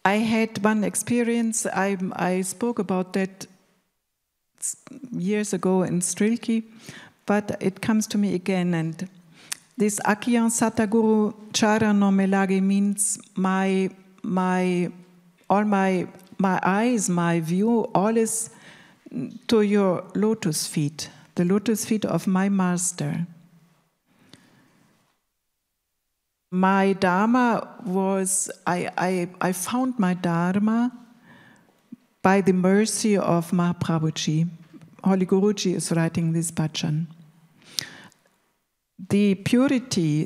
I had one experience, I spoke about that years ago in Strilki, but it comes to me again. And this Akyan Sataguru Charano Melage means all my eyes, my view, all is to your lotus feet, the lotus feet of my master. My Dharma was, I found my Dharma by the mercy of Mahaprabhuji. Holy Guruji is writing this bhajan. The purity,